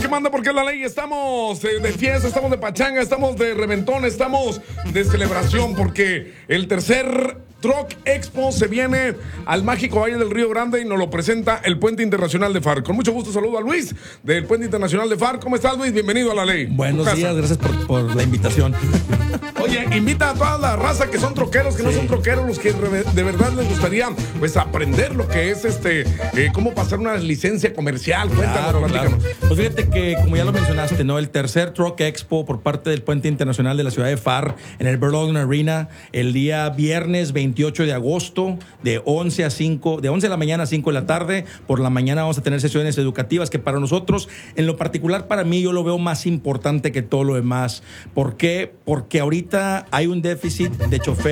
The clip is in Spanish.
que manda porque es la ley. Estamos de fiesta, estamos de pachanga, estamos de reventón, estamos de celebración porque el tercer Truck Expo se viene al mágico Valle del Río Grande y nos lo presenta el Puente Internacional de FAR. Con mucho gusto saludo a Luis del Puente Internacional de FAR. ¿Cómo estás, Luis? Bienvenido a la ley. Buenos días, gracias por la invitación. Oye, invita a toda la raza que son troqueros, que no son troqueros, los que de verdad les gustaría pues aprender lo que es cómo pasar una licencia comercial. Cuéntanos, Claro. Pues fíjate que, como ya lo mencionaste, ¿no? El tercer Truck Expo por parte del Puente Internacional de la ciudad de FAR en el Berlin Arena el día viernes 28 de agosto de 11 de la mañana a 5 de la tarde. Por la mañana vamos a tener sesiones educativas que para nosotros, en lo particular para mí, yo lo veo más importante que todo lo demás. ¿Por qué? Porque ahorita hay un déficit de choferes